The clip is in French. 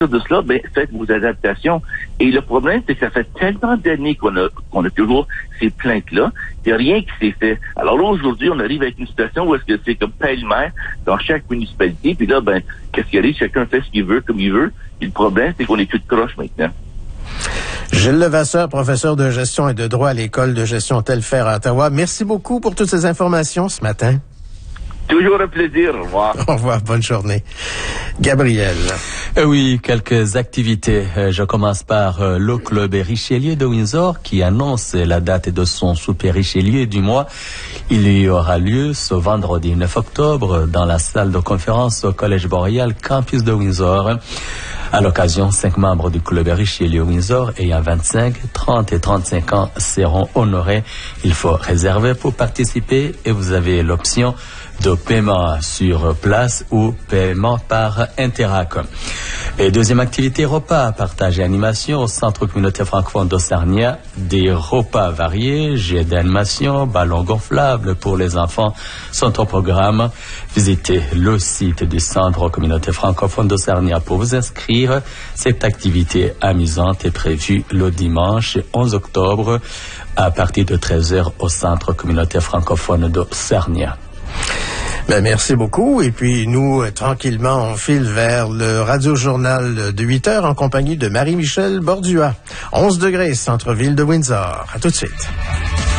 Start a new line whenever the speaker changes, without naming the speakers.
de cela, faites vos adaptations. Et le problème, c'est que ça fait tellement d'années qu'on a toujours ces plaintes-là, il n'y a rien qui s'est fait. Alors là, aujourd'hui, on arrive avec une situation où est-ce que c'est comme pêle-mêle dans chaque municipalité, puis là, qu'est-ce qu'il arrive? Chacun fait ce qu'il veut, comme il veut. Et le problème, c'est qu'on est tout de croche maintenant.
Gilles Levasseur, professeur de gestion et de droit à l'École de gestion Telfair à Ottawa. Merci beaucoup pour toutes ces informations ce matin.
Toujours un plaisir. Au revoir.
Au revoir. Bonne journée. Gabriel.
Oui, quelques activités. Je commence par le Club Richelieu de Windsor qui annonce la date de son souper Richelieu du mois. Il y aura lieu ce vendredi 9 octobre dans la salle de conférence au Collège Boréal, campus de Windsor. À l'occasion, 5 membres du Club Richelieu Windsor ayant 25, 30 et 35 ans seront honorés. Il faut réserver pour participer et vous avez l'option de paiement sur place ou paiement par Interac. Et deuxième activité, repas, partage et animation au Centre communautaire francophone de Sarnia. Des repas variés, jeux d'animation, ballons gonflables pour les enfants sont au programme. Visitez le site du Centre communautaire francophone de Sarnia pour vous inscrire. Cette activité amusante est prévue le dimanche 11 octobre à partir de 13h au Centre communautaire francophone de Sarnia.
Merci beaucoup. Et puis, nous, tranquillement, on file vers le radio-journal de 8 heures en compagnie de Marie-Michel Bordua. 11 degrés, centre-ville de Windsor. À tout de suite.